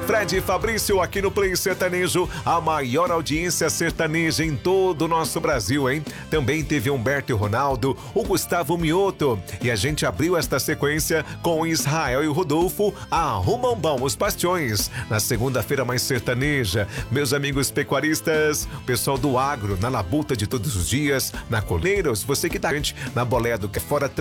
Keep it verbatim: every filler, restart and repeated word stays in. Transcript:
Fred e Fabrício aqui no Play Sertanejo, a maior audiência sertaneja em todo o nosso Brasil, hein? Também teve Humberto e Ronaldo, o Gustavo Mioto. E a gente abriu esta sequência com Israel e Rodolfo, Arrumam Bom os Bastiões. Na segunda-feira mais sertaneja, meus amigos pecuaristas, pessoal do agro, na labuta de todos os dias, na Colheiros, você que tá gente na boleia do que é fora